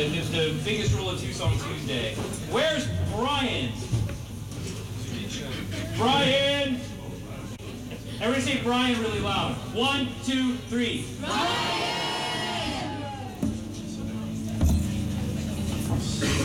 the biggest rule of Two Song Tuesday. Where's Brian? Brian! Everybody say Brian really loud. 1, 2, 3. Brian!